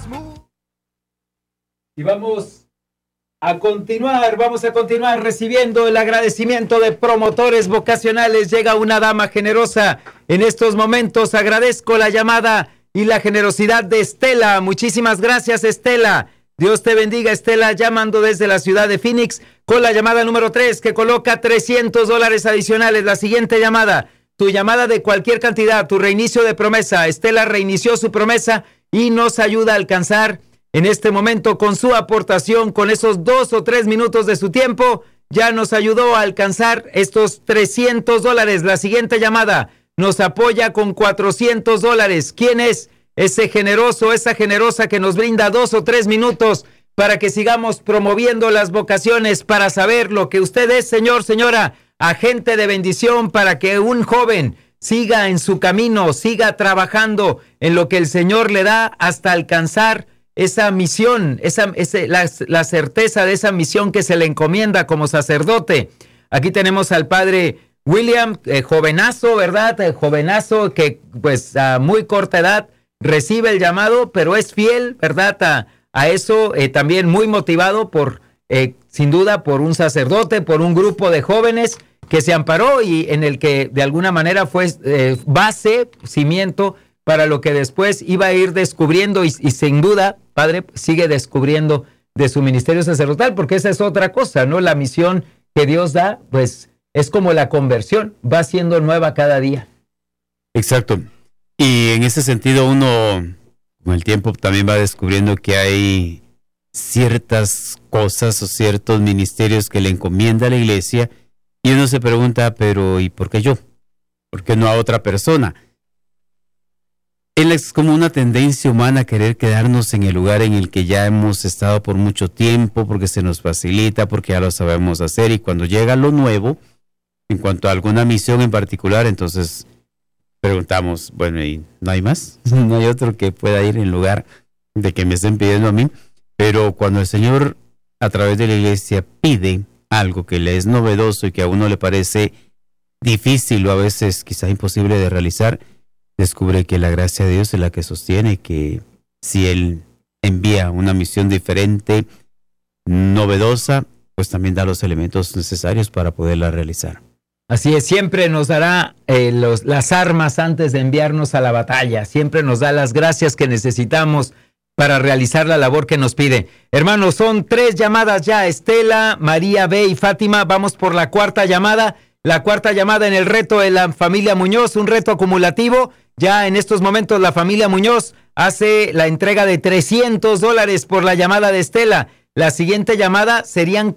Y vamos a continuar recibiendo el agradecimiento de promotores vocacionales. Llega una dama generosa. En estos momentos agradezco la llamada y la generosidad de Estela. Muchísimas gracias, Estela. Dios te bendiga, Estela, llamando desde la ciudad de Phoenix con la llamada número 3, que coloca $300 adicionales. La siguiente llamada, tu llamada de cualquier cantidad, tu reinicio de promesa. Estela reinició su promesa y nos ayuda a alcanzar en este momento con su aportación, con esos 2 o 3 minutos de su tiempo, ya nos ayudó a alcanzar estos $300. La siguiente llamada nos apoya con $400. ¿Quién es ese generoso, esa generosa que nos brinda 2 o 3 minutos para que sigamos promoviendo las vocaciones, para saber lo que usted es, señor, señora, agente de bendición, para que un joven siga en su camino, siga trabajando en lo que el Señor le da hasta alcanzar esa misión, la certeza de esa misión que se le encomienda como sacerdote? Aquí tenemos al padre William, jovenazo, ¿verdad? Jovenazo que pues a muy corta edad recibe el llamado, pero es fiel, ¿verdad? A eso, también muy motivado por, sin duda, por un sacerdote, por un grupo de jóvenes que se amparó y en el que de alguna manera fue base, cimiento para lo que después iba a ir descubriendo y sin duda, padre, sigue descubriendo de su ministerio sacerdotal, porque esa es otra cosa, ¿no? La misión que Dios da, pues es como la conversión, va siendo nueva cada día. Exacto. Y en ese sentido uno, con el tiempo, también va descubriendo que hay ciertas cosas o ciertos ministerios que le encomienda a la iglesia y uno se pregunta, pero ¿y por qué yo? ¿Por qué no a otra persona? Es como una tendencia humana querer quedarnos en el lugar en el que ya hemos estado por mucho tiempo, porque se nos facilita, porque ya lo sabemos hacer, y cuando llega lo nuevo, en cuanto a alguna misión en particular, entonces preguntamos, bueno, ¿y no hay más? ¿No hay otro que pueda ir en lugar de que me estén pidiendo a mí? Pero cuando el Señor, a través de la iglesia, pide algo que le es novedoso y que a uno le parece difícil o a veces quizá imposible de realizar, descubre que la gracia de Dios es la que sostiene, que si Él envía una misión diferente, novedosa, pues también da los elementos necesarios para poderla realizar. Así es, siempre nos dará las armas antes de enviarnos a la batalla, siempre nos da las gracias que necesitamos para realizar la labor que nos pide. Hermanos, son 3 llamadas ya, Estela, María B. y Fátima. Vamos por la cuarta llamada. La cuarta llamada en el reto de la familia Muñoz, un reto acumulativo. Ya en estos momentos la familia Muñoz hace la entrega de $300 por la llamada de Estela. La siguiente llamada serían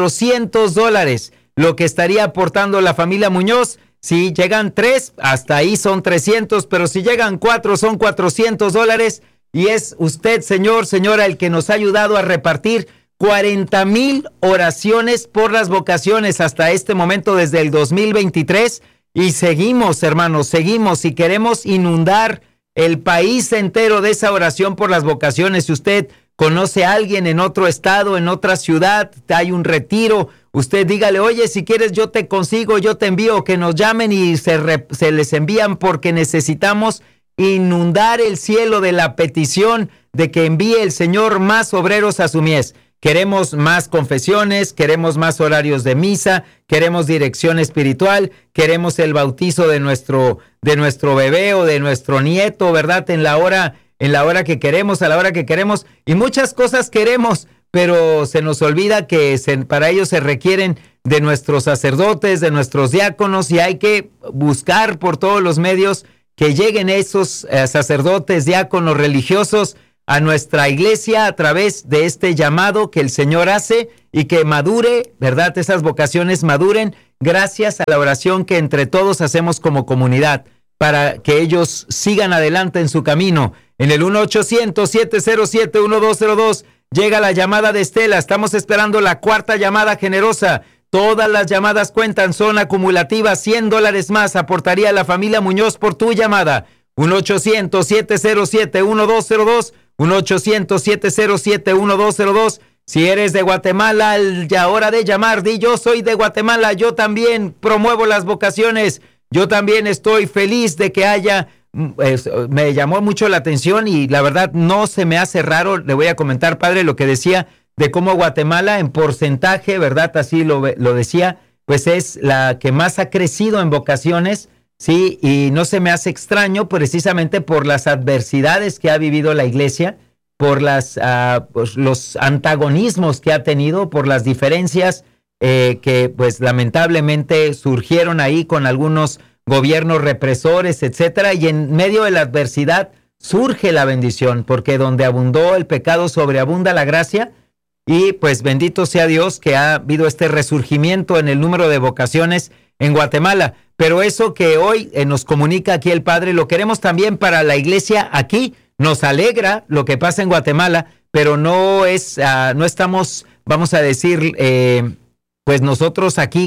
$400, lo que estaría aportando la familia Muñoz. Si llegan 3, hasta ahí son 300, pero si llegan 4 son $400. Y es usted, señor, señora, el que nos ha ayudado a repartir 40,000 oraciones por las vocaciones hasta este momento desde el 2023 y seguimos, hermanos, seguimos y queremos inundar el país entero de esa oración por las vocaciones. Si usted conoce a alguien en otro estado, en otra ciudad, hay un retiro, usted dígale, oye, si quieres yo te consigo, yo te envío, que nos llamen y se les envían porque necesitamos inundar el cielo de la petición de que envíe el Señor más obreros a su mies. Queremos más confesiones, queremos más horarios de misa, queremos dirección espiritual, queremos el bautizo de nuestro bebé o de nuestro nieto, ¿verdad? En la hora que queremos, a la hora que queremos, y muchas cosas queremos, pero se nos olvida que para ello se requieren de nuestros sacerdotes, de nuestros diáconos, y hay que buscar por todos los medios que lleguen esos sacerdotes, diáconos, religiosos a nuestra iglesia a través de este llamado que el Señor hace y que madure, ¿verdad? Esas vocaciones maduren gracias a la oración que entre todos hacemos como comunidad para que ellos sigan adelante en su camino. En el 1-800-707-1202 llega la llamada de Estela. Estamos esperando la cuarta llamada generosa. Todas las llamadas cuentan, son acumulativas. $100 más aportaría la familia Muñoz por tu llamada. 1-800-707-1202, 1-800-707-1202. Si eres de Guatemala, ya hora de llamar, di yo soy de Guatemala, yo también promuevo las vocaciones, yo también estoy feliz de que haya me llamó mucho la atención y la verdad no se me hace raro. Le voy a comentar, padre, lo que decía de cómo Guatemala en porcentaje, ¿verdad? Así lo decía, pues es la que más ha crecido en vocaciones, sí, y no se me hace extraño precisamente por las adversidades que ha vivido la iglesia, por pues, los antagonismos que ha tenido, por las diferencias que pues lamentablemente surgieron ahí con algunos gobiernos represores, etcétera, y en medio de la adversidad surge la bendición, porque donde abundó el pecado sobreabunda la gracia, y pues bendito sea Dios que ha habido este resurgimiento en el número de vocaciones en Guatemala. Pero eso que hoy nos comunica aquí el Padre, lo queremos también para la iglesia aquí. Nos alegra lo que pasa en Guatemala, pero no estamos, vamos a decir, pues nosotros aquí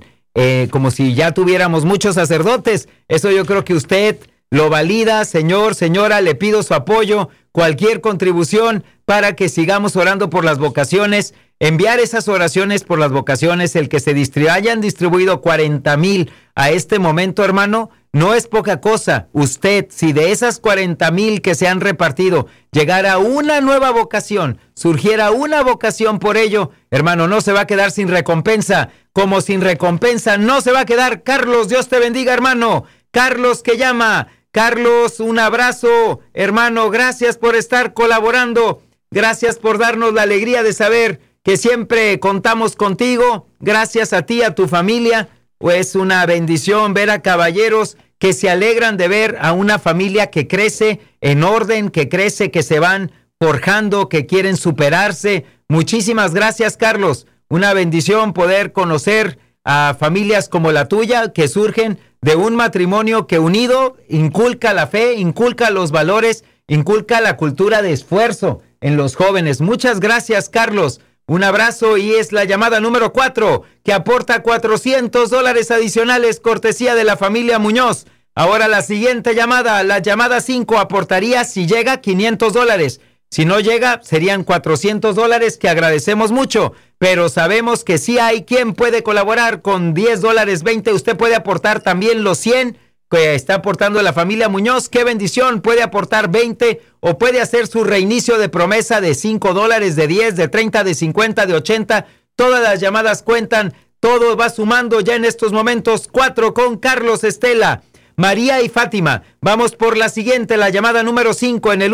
como si ya tuviéramos muchos sacerdotes. Eso yo creo que usted lo valida, señor, señora, le pido su apoyo, cualquier contribución para que sigamos orando por las vocaciones, enviar esas oraciones por las vocaciones, el que hayan distribuido 40,000 a este momento, hermano, no es poca cosa. Usted, si de esas 40,000 que se han repartido llegara una nueva vocación, surgiera una vocación por ello, hermano, no se va a quedar sin recompensa, como sin recompensa no se va a quedar. Carlos, Dios te bendiga, hermano. Carlos que llama. Carlos, un abrazo, hermano, gracias por estar colaborando, gracias por darnos la alegría de saber que siempre contamos contigo, gracias a ti, a tu familia, pues una bendición ver a caballeros que se alegran de ver a una familia que crece en orden, que crece, que se van forjando, que quieren superarse. Muchísimas gracias, Carlos, una bendición poder conocer a familias como la tuya que surgen de un matrimonio que unido inculca la fe, inculca los valores, inculca la cultura de esfuerzo en los jóvenes. Muchas gracias, Carlos. Un abrazo y es la llamada número 4 que aporta $400 adicionales cortesía de la familia Muñoz. Ahora la siguiente llamada, la llamada 5 aportaría si llega $500. Si no llega, serían $400 que agradecemos mucho, pero sabemos que sí hay quien puede colaborar con $10, 20. Usted puede aportar también los 100 que está aportando la familia Muñoz. ¡Qué bendición! Puede aportar 20 o puede hacer su reinicio de promesa de $5, de 10, de 30, de 50, de 80. Todas las llamadas cuentan, todo va sumando ya en estos momentos. 4 con Carlos, Estela, María y Fátima. Vamos por la siguiente, la llamada número 5 en el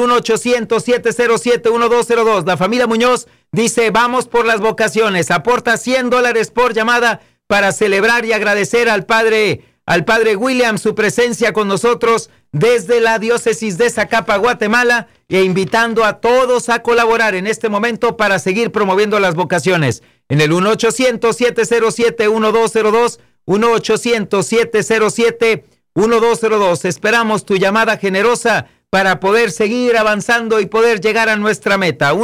1-800-707-1202. La familia Muñoz dice, vamos por las vocaciones. Aporta $100 por llamada para celebrar y agradecer al padre William su presencia con nosotros desde la diócesis de Zacapa, Guatemala, e invitando a todos a colaborar en este momento para seguir promoviendo las vocaciones. En el 1-800-707-1202, 1-800-707-1202. Esperamos tu llamada generosa para poder seguir avanzando y poder llegar a nuestra meta.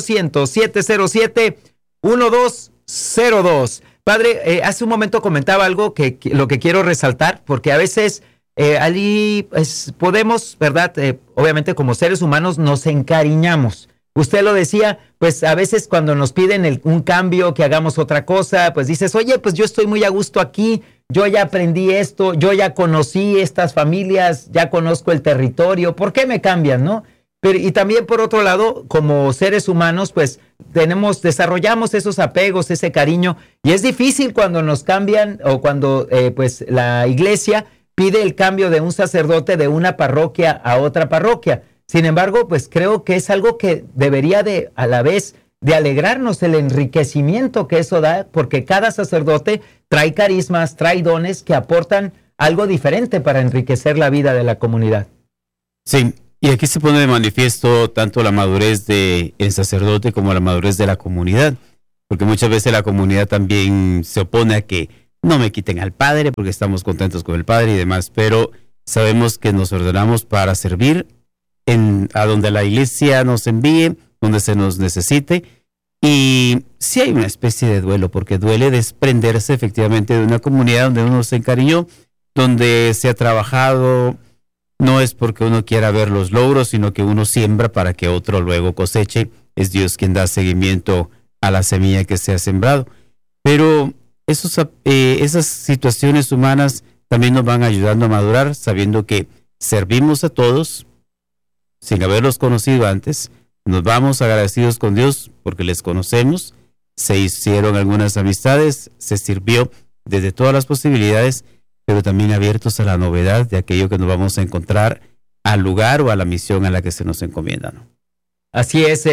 1-800-707-1202. Padre, hace un momento comentaba algo que lo que quiero resaltar, porque a veces allí podemos, ¿verdad? Obviamente como seres humanos nos encariñamos. Usted lo decía, pues a veces cuando nos piden un cambio, que hagamos otra cosa, pues dices, oye, pues yo estoy muy a gusto aquí, yo ya aprendí esto, yo ya conocí estas familias, ya conozco el territorio, ¿por qué me cambian, no? Pero, y también por otro lado, como seres humanos, pues desarrollamos esos apegos, ese cariño, y es difícil cuando nos cambian o cuando pues la iglesia pide el cambio de un sacerdote de una parroquia a otra parroquia. Sin embargo, pues creo que es algo que debería a la vez de alegrarnos, el enriquecimiento que eso da, porque cada sacerdote trae carismas, trae dones que aportan algo diferente para enriquecer la vida de la comunidad. Sí, y aquí se pone de manifiesto tanto la madurez del sacerdote como la madurez de la comunidad, porque muchas veces la comunidad también se opone a que no me quiten al padre porque estamos contentos con el padre y demás, pero sabemos que nos ordenamos para servir a donde la iglesia nos envíe, donde se nos necesite, y sí hay una especie de duelo, porque duele desprenderse efectivamente de una comunidad donde uno se encariñó, donde se ha trabajado. No es porque uno quiera ver los logros, sino que uno siembra para que otro luego coseche. Es Dios quien da seguimiento a la semilla que se ha sembrado. Pero esas situaciones humanas también nos van ayudando a madurar, sabiendo que servimos a todos sin haberlos conocido antes, nos vamos agradecidos con Dios porque les conocemos, se hicieron algunas amistades, se sirvió desde todas las posibilidades, pero también abiertos a la novedad de aquello que nos vamos a encontrar al lugar o a la misión a la que se nos encomienda, ¿no? Así es,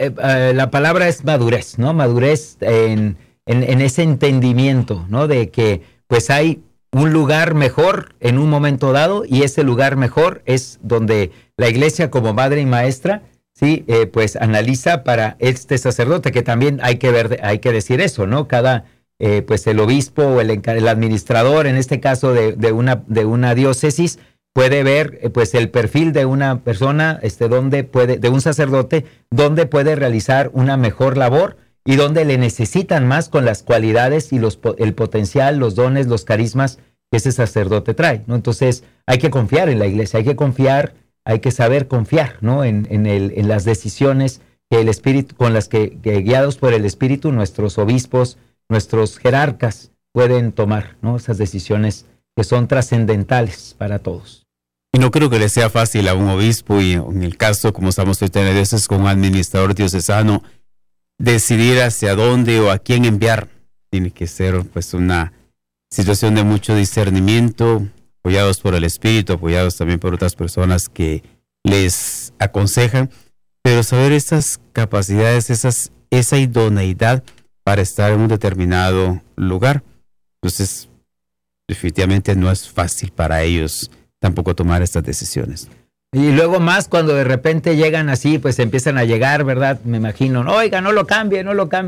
la palabra es madurez, ¿no? Madurez en ese entendimiento, ¿no? De que pues hay un lugar mejor en un momento dado, y ese lugar mejor es donde la iglesia como madre y maestra, sí, pues analiza para este sacerdote, que también hay que decir eso, ¿no? Cada, pues el obispo o el administrador, en este caso de una diócesis, puede ver pues el perfil de una persona, de un sacerdote, donde puede realizar una mejor labor y donde le necesitan más con las cualidades y el potencial, los dones, los carismas que ese sacerdote trae, ¿no? Entonces hay que confiar en la iglesia, hay que confiar, hay que saber confiar, ¿no? En las decisiones que el Espíritu, con las que guiados por el Espíritu, nuestros obispos, nuestros jerarcas pueden tomar, ¿no? Esas decisiones que son trascendentales para todos. Y no creo que le sea fácil a un obispo, y en el caso, como estamos ahorita a veces con un administrador diocesano, decidir hacia dónde o a quién enviar. Tiene que ser pues una situación de mucho discernimiento, apoyados por el Espíritu, apoyados también por otras personas que les aconsejan, pero saber esas capacidades, esa idoneidad para estar en un determinado lugar. Entonces, definitivamente no es fácil para ellos tampoco tomar estas decisiones. Y luego más cuando de repente llegan así, pues empiezan a llegar, ¿verdad? Me imagino, oiga, no lo cambie,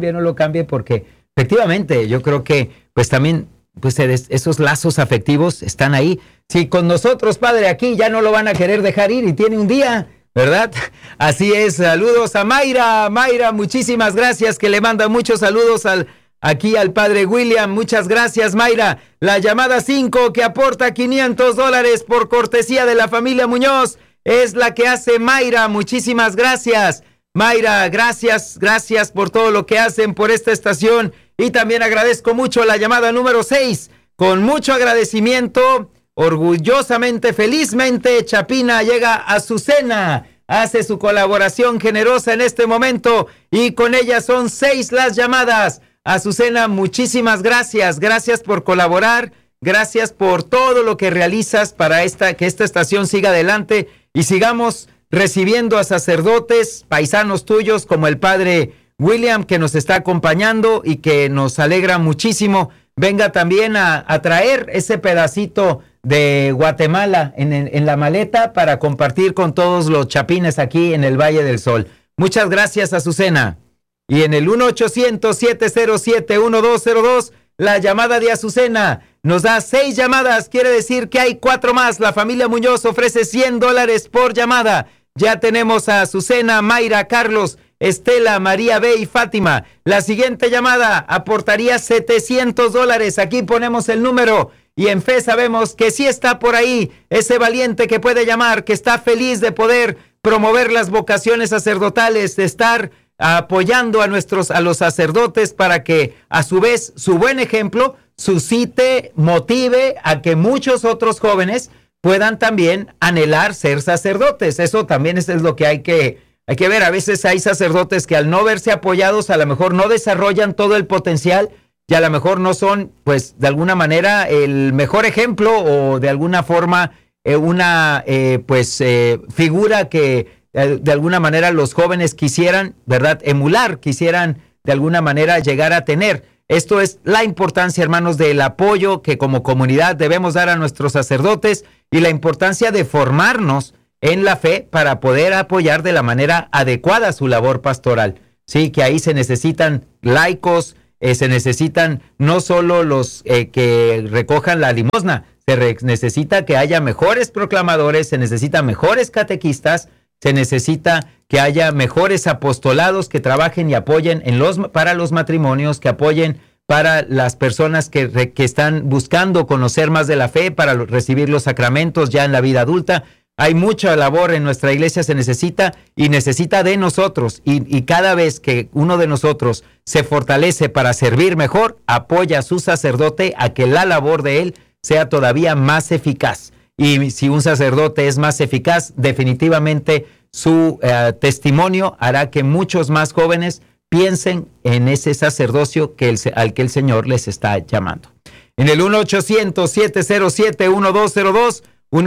porque efectivamente yo creo que pues también pues esos lazos afectivos están ahí. Si con nosotros, padre, aquí ya no lo van a querer dejar ir y tiene un día, ¿verdad? Así es. Saludos a Mayra. Mayra, muchísimas gracias, que le manda muchos saludos aquí al padre William. Muchas gracias, Mayra. La llamada 5 que aporta $500 por cortesía de la familia Muñoz es la que hace Mayra. Muchísimas gracias, Mayra. Gracias por todo lo que hacen por esta estación. Y también agradezco mucho la llamada número 6. Con mucho agradecimiento, orgullosamente, felizmente, Chapina llega a Azucena. Hace su colaboración generosa en este momento y con ella son 6 las llamadas. Azucena, muchísimas gracias. Gracias por colaborar. Gracias por todo lo que realizas para que esta estación siga adelante y sigamos recibiendo a sacerdotes, paisanos tuyos como el padre William, que nos está acompañando y que nos alegra muchísimo. Venga también a traer ese pedacito de Guatemala en la maleta para compartir con todos los chapines aquí en el Valle del Sol. Muchas gracias, Azucena. Y en el 1-800-707-1202, la llamada de Azucena nos da 6 llamadas, quiere decir que hay 4 más. La familia Muñoz ofrece $100 por llamada. Ya tenemos a Azucena, Mayra, Carlos, Estela, María B y Fátima. La siguiente llamada aportaría $700. Aquí ponemos el número y en fe sabemos que sí está por ahí ese valiente que puede llamar, que está feliz de poder promover las vocaciones sacerdotales, de estar apoyando a los sacerdotes para que a su vez su buen ejemplo suscite, motive a que muchos otros jóvenes puedan también anhelar ser sacerdotes. Eso también es lo que hay que ver. A veces hay sacerdotes que al no verse apoyados a lo mejor no desarrollan todo el potencial y a lo mejor no son, pues, de alguna manera el mejor ejemplo o de alguna forma una figura que de alguna manera los jóvenes quisieran, ¿verdad?, emular, quisieran de alguna manera llegar a tener. Esto es la importancia, hermanos, del apoyo que como comunidad debemos dar a nuestros sacerdotes y la importancia de formarnos en la fe para poder apoyar de la manera adecuada su labor pastoral. Sí, que ahí se necesitan laicos, se necesitan no solo los que recojan la limosna, necesita que haya mejores proclamadores, se necesitan mejores catequistas, se necesita que haya mejores apostolados que trabajen y apoyen para los matrimonios, que apoyen para las personas que están buscando conocer más de la fe, para recibir los sacramentos ya en la vida adulta. Hay mucha labor en nuestra iglesia, se necesita y necesita de nosotros. Y cada vez que uno de nosotros se fortalece para servir mejor, apoya a su sacerdote a que la labor de él sea todavía más eficaz. y si un sacerdote es más eficaz, definitivamente su testimonio hará que muchos más jóvenes piensen en ese sacerdocio al que el Señor les está llamando. En el 1-800-707-1202,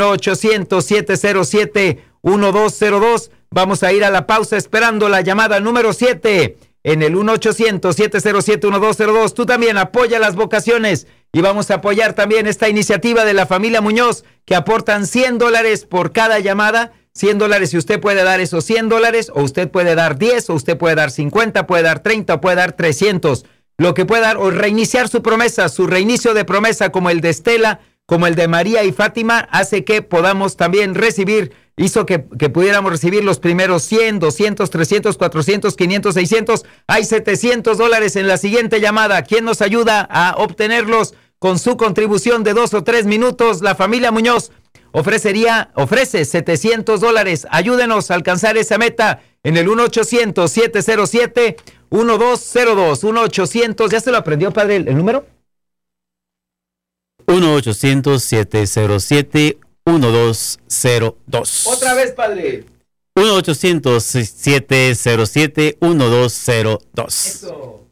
1-800-707-1202, vamos a ir a la pausa esperando la llamada número 7. En el 1-800-707-1202, tú también apoya las vocaciones y vamos a apoyar también esta iniciativa de la familia Muñoz, que aportan $100 por cada llamada. $100, si usted puede dar esos $100, o usted puede dar 10, o usted puede dar 50, puede dar 30, o puede dar 300. Lo que pueda dar, o reiniciar su promesa, su reinicio de promesa, como el de Estela, como el de María y Fátima, hace que podamos también recibir, hizo que pudiéramos recibir los primeros 100, 200, 300, 400, 500, 600. Hay $700 en la siguiente llamada. ¿Quién nos ayuda a obtenerlos con su contribución de 2 o 3 minutos? La familia Muñoz ofrece $700. Ayúdenos a alcanzar esa meta en el 1-800-707-1202. 1-800, ¿ya se lo aprendió, padre, el número? 1-800-707-1202. Otra vez, padre. 1-800-707-1202. Eso.